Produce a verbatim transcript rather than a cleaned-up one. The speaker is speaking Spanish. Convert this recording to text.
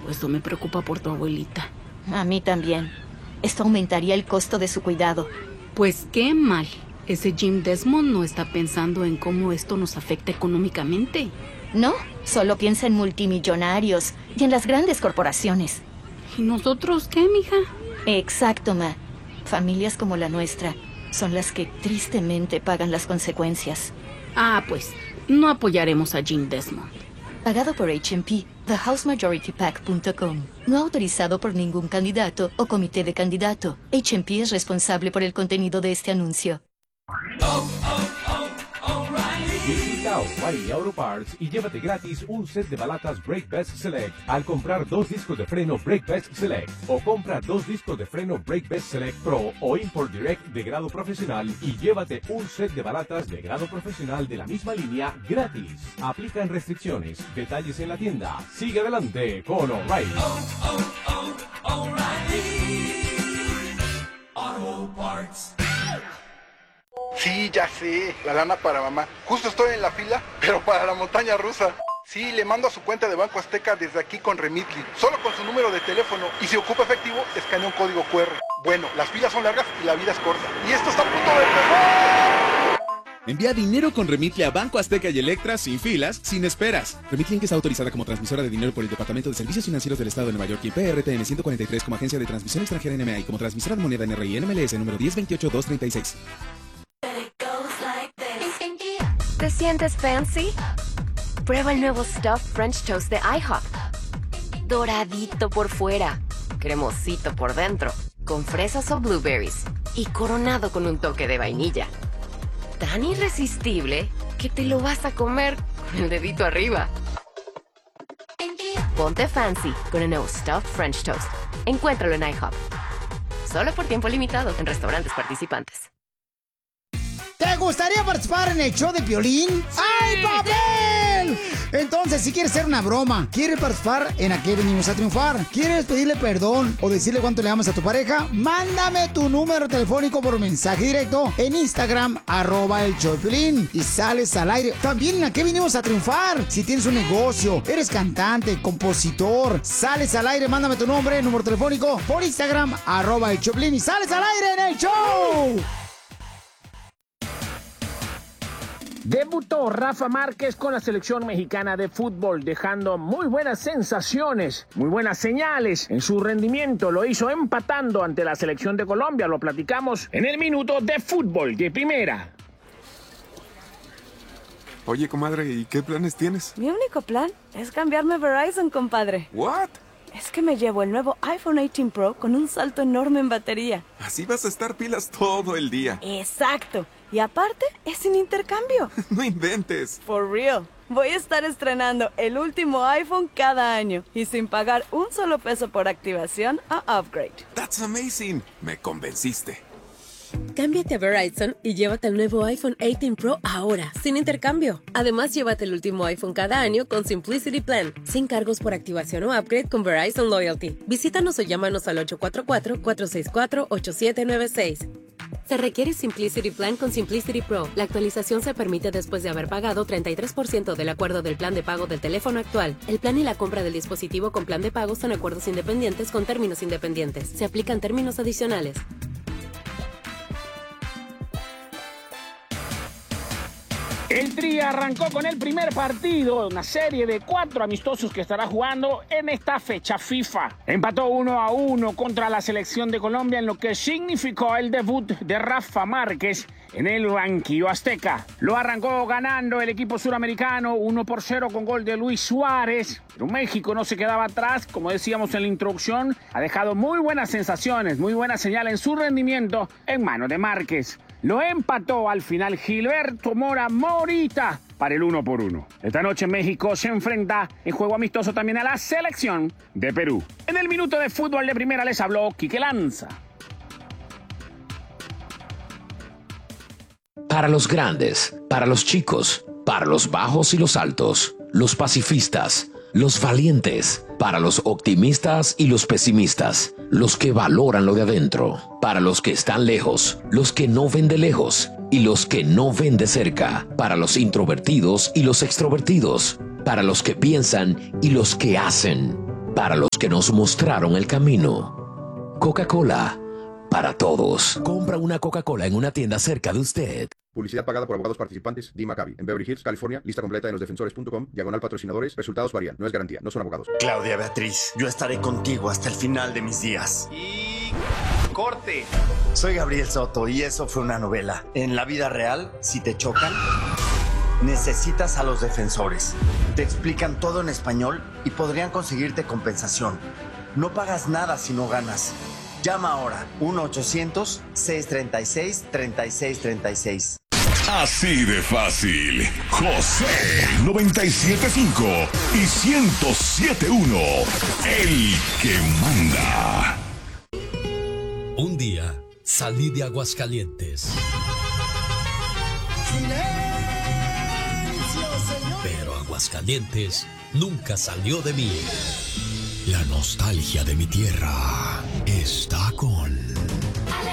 Esto me preocupa por tu abuelita. A mí también. Esto aumentaría el costo de su cuidado. Pues qué mal. Ese Jim Desmond no está pensando en cómo esto nos afecta económicamente. No, solo piensa en multimillonarios y en las grandes corporaciones. ¿Y nosotros qué, mija? Exacto, Ma. Familias como la nuestra son las que tristemente pagan las consecuencias. Ah, pues, no apoyaremos a Jim Desmond. Pagado por H and P, the house majority pack punto com. No autorizado por ningún candidato o comité de candidato. H and P es responsable por el contenido de este anuncio. Oh, oh, oh, O'Reilly. Visita O'Reilly Auto Parts y llévate gratis un set de balatas Brake Best Select al comprar dos discos de freno Brake Best Select, o compra dos discos de freno Brake Best Select Pro o Import Direct de grado profesional y llévate un set de balatas de grado profesional de la misma línea gratis. Aplican restricciones. Detalles en la tienda. Sigue adelante con O'Reilly. Oh, oh, oh, O'Reilly Auto Parts. Sí, ya sé, la lana para mamá. Justo estoy en la fila, pero para la montaña rusa. Sí, le mando a su cuenta de Banco Azteca desde aquí con Remitly, solo con su número de teléfono, y si ocupa efectivo, escanea un código cu erre. Bueno, las filas son largas y la vida es corta. Y esto está a punto de empezar. Envía dinero con Remitly a Banco Azteca y Electra sin filas, sin esperas. Remitly Inc está autorizada como transmisora de dinero por el Departamento de Servicios Financieros del Estado de Nueva York y P R T N ciento cuarenta y tres como agencia de transmisión extranjera N M A y como transmisora de moneda N R I N M L S número diez veintiocho dos treinta y seis. ¿Te sientes fancy? Prueba el nuevo Stuffed French Toast de IHOP. Doradito por fuera, cremosito por dentro, con fresas o blueberries y coronado con un toque de vainilla. Tan irresistible que te lo vas a comer con el dedito arriba. Ponte fancy con el nuevo Stuffed French Toast. Encuéntralo en IHOP. Solo por tiempo limitado en restaurantes participantes. ¿Te gustaría participar en el show de Piolín? ¡Ay, papel! Entonces, si quieres hacer una broma, quieres participar en Aquí Venimos a Triunfar, quieres pedirle perdón o decirle cuánto le amas a tu pareja, mándame tu número telefónico por mensaje directo en Instagram, arroba el show de Piolín, y sales al aire. También en Aquí Venimos a Triunfar. Si tienes un negocio, eres cantante, compositor, sales al aire, mándame tu nombre, número telefónico por Instagram, arroba el show de Piolín, y sales al aire en el show. Debutó Rafa Márquez con la selección mexicana de fútbol, dejando muy buenas sensaciones, muy buenas señales en su rendimiento. Lo hizo empatando ante la selección de Colombia. Lo platicamos en el Minuto de Fútbol de Primera. Oye, comadre, ¿y qué planes tienes? Mi único plan es cambiarme a Verizon, compadre. ¿What? Es que me llevo el nuevo iPhone dieciocho Pro con un salto enorme en batería. Así vas a estar pilas todo el día. Exacto. Y aparte, es sin intercambio. No inventes. For real. Voy a estar estrenando el último iPhone cada año y sin pagar un solo peso por activación o upgrade. That's amazing. Me convenciste. Cámbiate a Verizon y llévate el nuevo iPhone dieciocho Pro ahora, sin intercambio. Además, llévate el último iPhone cada año con Simplicity Plan, sin cargos por activación o upgrade con Verizon Loyalty. Visítanos o llámanos al ocho cuatro cuatro, cuatro seis cuatro, ocho siete nueve seis. Se requiere Simplicity Plan con Simplicity Pro. La actualización se permite después de haber pagado treinta y tres por ciento del acuerdo del plan de pago del teléfono actual. El plan y la compra del dispositivo con plan de pago son acuerdos independientes con términos independientes. Se aplican términos adicionales. El Tri arrancó con el primer partido, una serie de cuatro amistosos que estará jugando en esta fecha FIFA. Empató uno a uno contra la selección de Colombia en lo que significó el debut de Rafa Márquez en el banquillo azteca. Lo arrancó ganando el equipo suramericano uno por cero con gol de Luis Suárez. Pero México no se quedaba atrás, como decíamos en la introducción, ha dejado muy buenas sensaciones, muy buena señal en su rendimiento en manos de Márquez. Lo empató al final Gilberto Mora Morita para el uno por uno. Esta noche México se enfrenta en juego amistoso también a la selección de Perú. En el Minuto de Fútbol de Primera les habló Quique Lanza. Para los grandes, para los chicos, para los bajos y los altos, los pacifistas, los valientes, para los optimistas y los pesimistas, los que valoran lo de adentro, para los que están lejos, los que no ven de lejos y los que no ven de cerca, para los introvertidos y los extrovertidos, para los que piensan y los que hacen. para los que nos mostraron el camino. Coca-Cola, para todos. Compra una Coca-Cola en una tienda cerca de usted. Publicidad pagada por abogados participantes. D. Maccabi. En Beverly Hills, California. Lista completa en los defensores punto com. Diagonal patrocinadores. Resultados varían. No es garantía. No son abogados. Claudia Beatriz, yo estaré contigo hasta el final de mis días. Y... ¡corte! Soy Gabriel Soto y eso fue una novela. En la vida real, si te chocan, necesitas a los defensores. Te explican todo en español y podrían conseguirte compensación. No pagas nada si no ganas. Llama ahora, uno ochocientos, seiscientos treinta y seis, treinta y seis treinta y seis. Así de fácil. José noventa y siete punto cinco y ciento siete punto uno. El que manda. Un día salí de Aguascalientes. Pero Aguascalientes nunca salió de mí. La nostalgia de mi tierra está conmigo.